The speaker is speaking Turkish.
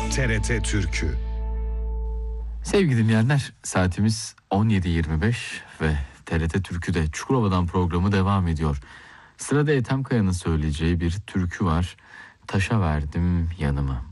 TRT Türkü. Sevgili dinleyenler, saatimiz 17.25 ve TRT Türkü'de Çukurova'dan programı devam ediyor. Sırada Ethem Kaya'nın söyleyeceği bir türkü var. Taşa verdim yanımı.